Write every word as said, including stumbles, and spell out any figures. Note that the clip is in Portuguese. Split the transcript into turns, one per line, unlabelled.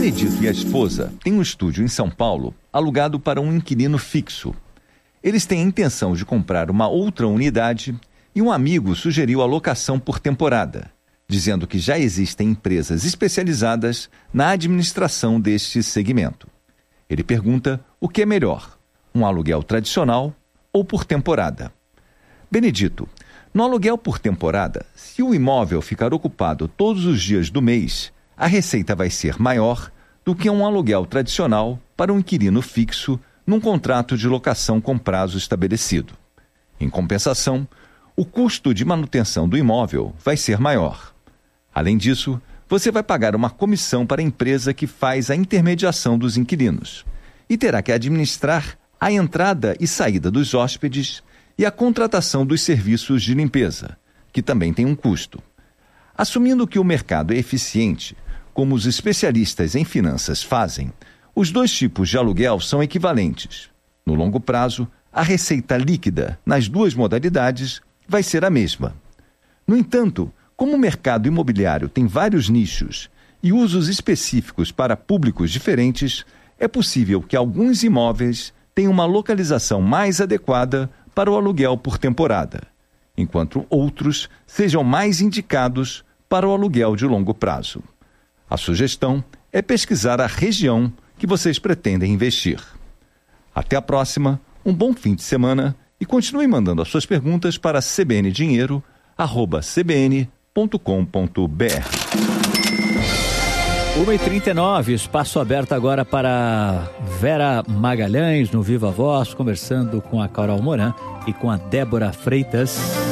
Benedito e a esposa têm um estúdio em São Paulo alugado para um inquilino fixo. Eles têm a intenção de comprar uma outra unidade e um amigo sugeriu a locação por temporada, dizendo que já existem empresas especializadas na administração deste segmento. Ele pergunta o que é melhor, um aluguel tradicional ou por temporada. Benedito, no aluguel por temporada, se o imóvel ficar ocupado todos os dias do mês, a receita vai ser maior do que um aluguel tradicional para um inquilino fixo num contrato de locação com prazo estabelecido. Em compensação, o custo de manutenção do imóvel vai ser maior. Além disso, você vai pagar uma comissão para a empresa que faz a intermediação dos inquilinos e terá que administrar a entrada e saída dos hóspedes e a contratação dos serviços de limpeza, que também tem um custo. Assumindo que o mercado é eficiente, como os especialistas em finanças fazem, os dois tipos de aluguel são equivalentes. No longo prazo, a receita líquida nas duas modalidades vai ser a mesma. No entanto, como o mercado imobiliário tem vários nichos e usos específicos para públicos diferentes, é possível que alguns imóveis tenham uma localização mais adequada para o aluguel por temporada, enquanto outros sejam mais indicados para o aluguel de longo prazo. A sugestão é pesquisar a região que vocês pretendem investir. Até a próxima, um bom fim de semana e continue mandando as suas perguntas para c b n dinheiro arroba c b n ponto com ponto b r.
uma e trinta e nove, espaço aberto agora para Vera Magalhães no Viva Voz, conversando com a Carol Moran e com a Débora Freitas.